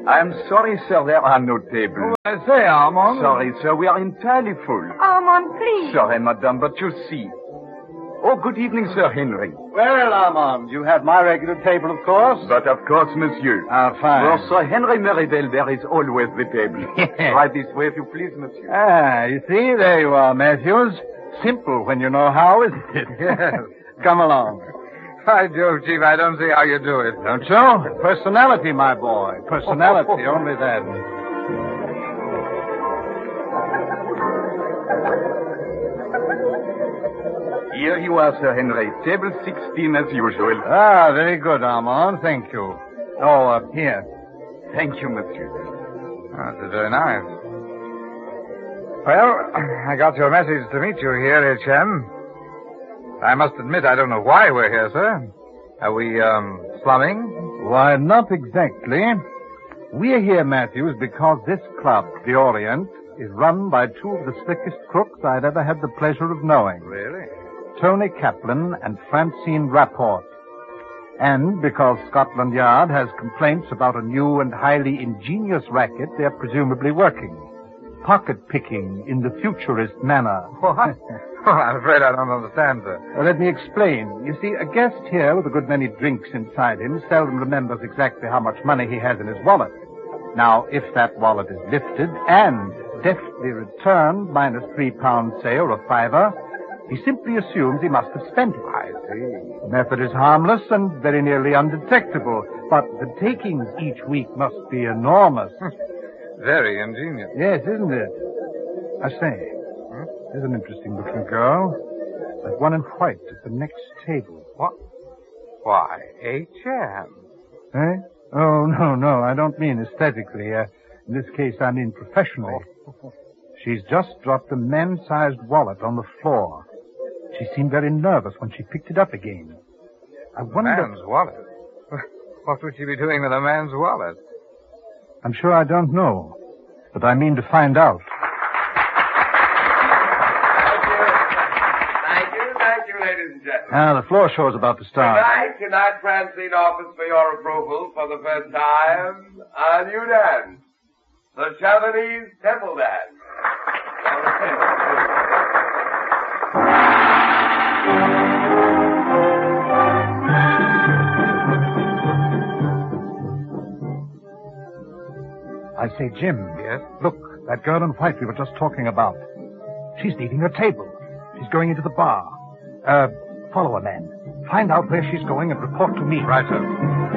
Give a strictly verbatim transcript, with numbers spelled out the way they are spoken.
I'm sorry, sir, there are no tables. Oh, I say, Armand. Sorry, sir, we are entirely full. Armand, please. Sorry, madame, but you see. Oh, good evening, Sir Henry. Well, Armand, you have my regular table, of course. But of course, monsieur. Ah, fine. For Sir Henry Merivale, there is always the table. Right this way, if you please, monsieur. Ah, you see, there you are, Matthews. Simple when you know how, isn't it? Yes. Come along. By Jove, Chief, I don't see how you do it. Don't you? Personality, my boy. Personality, only that. Here you are, Sir Henry. Table sixteen as usual. Ah, very good, Armand. Thank you. Oh, uh, here. Thank you, monsieur. Oh, this is very nice. Well, I got your message to meet you here, H M. I must admit I don't know why we're here, sir. Are we, um, slumming? Why, not exactly. We're here, Matthews, because this club, the Orient, is run by two of the slickest crooks I'd ever had the pleasure of knowing. Really? Tony Kaplan and Francine Rapport. And because Scotland Yard has complaints about a new and highly ingenious racket they're presumably working. Pocket picking in the futurist manner. What? Oh, I'm afraid I don't understand, sir. Well, let me explain. You see, a guest here with a good many drinks inside him seldom remembers exactly how much money he has in his wallet. Now, if that wallet is lifted and deftly returned, minus three pounds, say, or a fiver, he simply assumes he must have spent it. I see. The method is harmless and very nearly undetectable, but the takings each week must be enormous. Very ingenious. Yes, isn't it? I say, hmm? There's an interesting-looking girl. That one in white at the next table. What? Why, H M. Eh? Oh, no, no, I don't mean aesthetically. Uh, in this case, I mean professionally. She's just dropped a man-sized wallet on the floor. She seemed very nervous when she picked it up again. I wonder... A man's wallet? What would she be doing with a man's wallet? I'm sure I don't know, but I mean to find out. Thank you, thank you, ladies and gentlemen. Ah, the floor show's about to start. Tonight, tonight, Francine offers for your approval for the first time a new dance, the Chavanese Temple Dance. I say, Jim. Yes? Look, that girl in white we were just talking about. She's leaving her table. She's going into the bar. Uh, follow her, man. Find out where she's going and report to me. Right, sir.